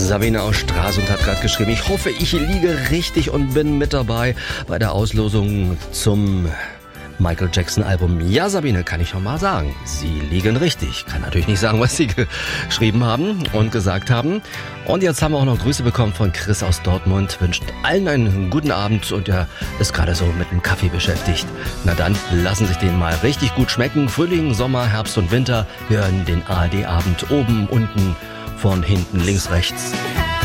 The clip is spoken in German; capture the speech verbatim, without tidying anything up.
Sabine aus Stralsund hat gerade geschrieben, ich hoffe, ich liege richtig und bin mit dabei bei der Auslosung zum Michael Jackson Album. Ja, Sabine, kann ich noch mal sagen. Sie liegen richtig. Kann natürlich nicht sagen, was Sie geschrieben haben und gesagt haben. Und jetzt haben wir auch noch Grüße bekommen von Chris aus Dortmund. Wünscht allen einen guten Abend und er ist gerade so mit dem Kaffee beschäftigt. Na dann, lassen sich den mal richtig gut schmecken. Frühling, Sommer, Herbst und Winter. Wir hören den A R D-Abend oben, unten, von hinten, links, rechts.